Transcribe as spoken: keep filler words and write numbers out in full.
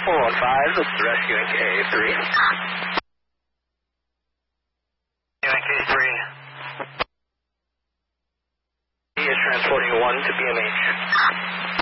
four one five, this is rescuing K three. Rescuing K three. He is transporting one to B M H.